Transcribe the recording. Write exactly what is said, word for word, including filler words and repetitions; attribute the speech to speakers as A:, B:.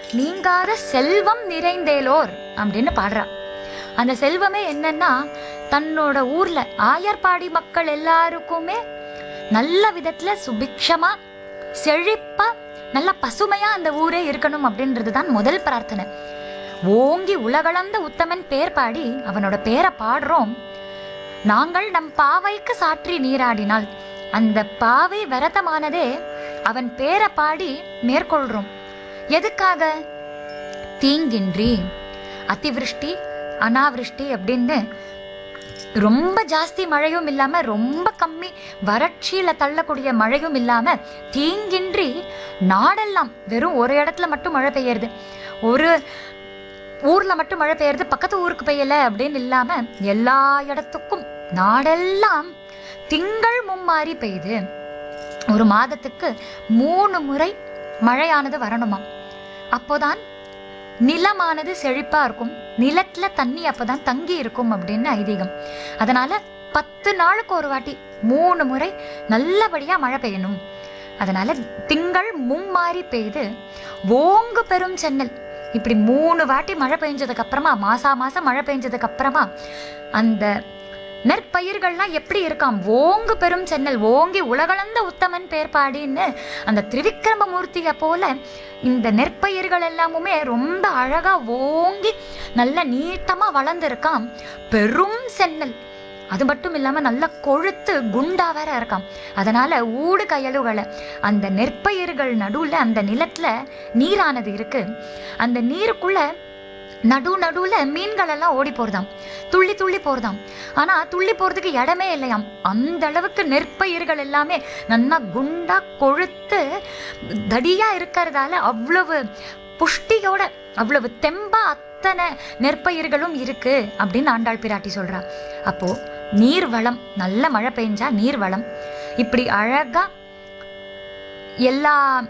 A: நீங்காத செல்வம் நிறைந்தேலோர் அப்படின்னு பாடுறா. அந்த செல்வமே என்னன்னா, தன்னோட ஊர்ல ஆயர்பாடி மக்கள் எல்லாருக்குமே நல்ல விதத்துல சுபிக்ஷமா செழிப்பா நல்ல பசுமையா அந்த ஊரே இருக்கணும் அப்படின்றதுதான் முதல் பிரார்த்தனை. ஓங்கி உலகளந்த உத்தமன் பேர் பாடி அவனோட பேரை பாடுறோம். நாங்கள் நம் பாவைக்கு சாற்றி நீராடினால் அந்த பாவை விரதமானதே அவன் பேரை பாடி மேற்கொள்றோம். எதுக்காக? தீங்கின்றி, அதிவிருஷ்டி அனாவிருஷ்டி அப்படின்னு ரொம்ப ஜாஸ்தி மழையும் இல்லாம ரொம்ப கம்மி வறட்சியில தள்ளக்கூடிய மழையும் இல்லாம தீங்கின்றி நாடெல்லாம் வெறும் ஒரு இடத்துல மட்டும் மழை பெய்யறது, ஒரு ஊர்ல மட்டும் மழை பெய்யறது, பக்கத்து ஊருக்கு பெய்யல அப்படின்னு இல்லாம எல்லா இடத்துக்கும் நாடெல்லாம் திங்கள் மும்மாறி பெய்யுது. ஒரு மாதத்துக்கு மூணு முறை மழையானது வரணுமா. அப்போதான் நிலமானது செழிப்பா இருக்கும், நிலத்துல தண்ணி அப்பதான் தங்கி இருக்கும் அப்படின்னு ஐதீகம். அதனால பத்து நாளுக்கு ஒரு வாட்டி மூணு முறை நல்லபடியா மழை பெய்யணும். அதனால திங்கள் மும்மாறி பெய்து ஓங்கு பெரும் சென்னல், இப்படி மூணு வாட்டி மழை பெஞ்சதுக்கு அப்புறமா, மாசா மாசம் மழை பெஞ்சதுக்கு அப்புறமா அந்த நெற்பயிர்கள்லாம் எப்படி இருக்காம்? ஓங்கு பெரும் சென்னல், ஓங்கி உலகளந்த உத்தமன் பேர் பாடின்னு அந்த திரிவிக்ரமமூர்த்தியை போல இந்த நெற்பயிர்கள் எல்லாமுமே ரொம்ப அழகா ஓங்கி நல்ல நீட்டமா வளர்ந்துருக்காம். பெரும் சென்னல், அது மட்டும் இல்லாம நல்லா கொழுத்து குண்டா வேற இருக்காம். அதனால ஊடு கயலுகளை அந்த நெற்பயிர்கள் நடுவுல அந்த நிலத்துல நீரானது இருக்கு. அந்த நீருக்குள்ள நடு நடுவுல மீன்கள் எல்லாம் ஓடி போறதாம், துள்ளி துள்ளி போறதாம். ஆனா துள்ளி போறதுக்கு இடமே இல்லையாம். அந்த அளவுக்கு நெற்பயிர்கள் எல்லாமே நல்லா குண்டா கொழுத்து தடியா இருக்கிறதால அவ்வளவு புஷ்டியோட அவ்வளவு தெம்பா அத்தனை நெற்பயிர்களும் இருக்கு அப்படின்னு ஆண்டாள் பிராட்டி சொல்றா. அப்போ நீர் வளம், நல்ல மழை பெஞ்சா நீர் வளம், இப்படி அழகா எல்லா